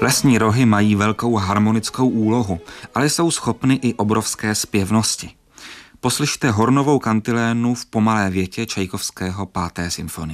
Lesní rohy mají velkou harmonickou úlohu, ale jsou schopny i obrovské zpěvnosti. Poslyšte hornovou kantilénu v pomalé větě Čajkovského 5. symfonie.